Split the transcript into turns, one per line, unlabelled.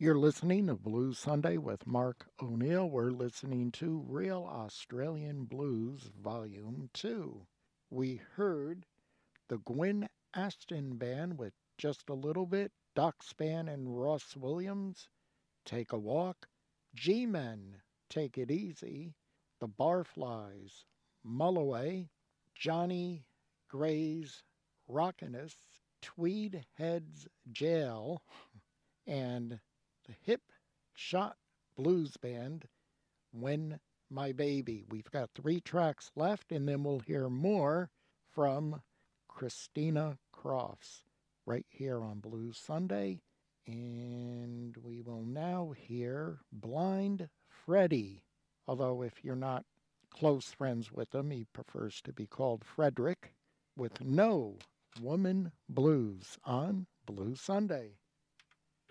You're listening to Blues Sunday with Mark O'Neill. We're listening to Real Australian Blues Volume 2. We heard the Gwen Aston Band with Just a Little Bit, Doc Spann and Ross Williams, Take a Walk, G-Men, Take It Easy, the Barflies, Mulloway, Johnny Gray's Rockiness, Tweed Heads Jail, and the Hip Shot Blues Band, When My Baby. We've got 3 tracks left, and then we'll hear more from Christina Crofts right here on Blues Sunday. And we will now hear Blind Freddie. Although, if you're not close friends with him, he prefers to be called Frederick, with No Woman Blues on Blues Sunday.